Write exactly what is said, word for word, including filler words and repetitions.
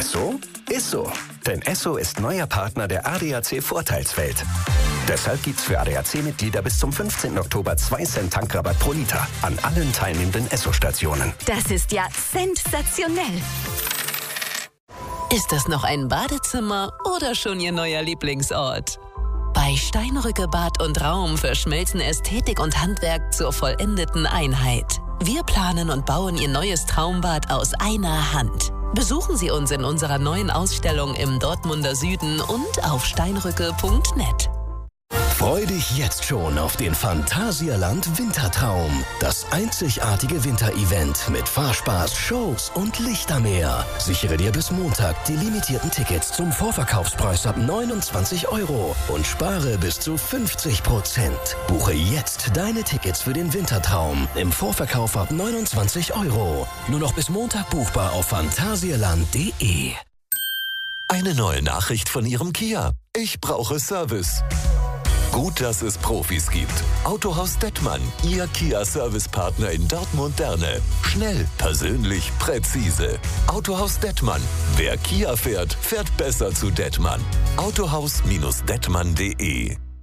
Esso? Ist so. Denn Esso ist neuer Partner der A D A C-Vorteilswelt. Deshalb gibt's für A D A C-Mitglieder bis zum fünfzehnten Oktober zwei Cent Tankrabatt pro Liter an allen teilnehmenden Esso-Stationen. Das ist ja sensationell. Ist das noch ein Badezimmer oder schon Ihr neuer Lieblingsort? Bei Steinrücke Bad und Raum verschmelzen Ästhetik und Handwerk zur vollendeten Einheit. Wir planen und bauen Ihr neues Traumbad aus einer Hand. Besuchen Sie uns in unserer neuen Ausstellung im Dortmunder Süden und auf steinrücke punkt net. Freu dich jetzt schon auf den Phantasialand Wintertraum. Das einzigartige Winterevent mit Fahrspaß, Shows und Lichtermeer. Sichere dir bis Montag die limitierten Tickets zum Vorverkaufspreis ab neunundzwanzig Euro und spare bis zu fünfzig Prozent. Buche jetzt deine Tickets für den Wintertraum im Vorverkauf ab neunundzwanzig Euro. Nur noch bis Montag buchbar auf phantasialand punkt de. Eine neue Nachricht von Ihrem Kia. Ich brauche Service. Gut, dass es Profis gibt. Autohaus Dettmann, Ihr Kia-Service-Partner in Dortmund-Derne. Schnell, persönlich, präzise. Autohaus Dettmann. Wer Kia fährt, fährt besser zu Dettmann. autohaus Bindestrich dettmann punkt de